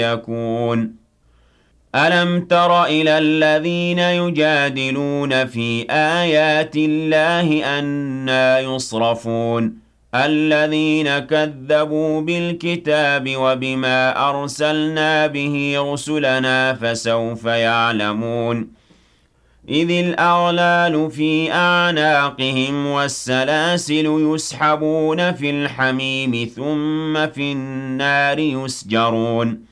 يكون ألم تر إلى الذين يجادلون في آيات الله أنى يصرفون الذين كذبوا بالكتاب وبما أرسلنا به رسلنا فسوف يعلمون إذ الأغلال في أعناقهم والسلاسل يسحبون في الحميم ثم في النار يسجرون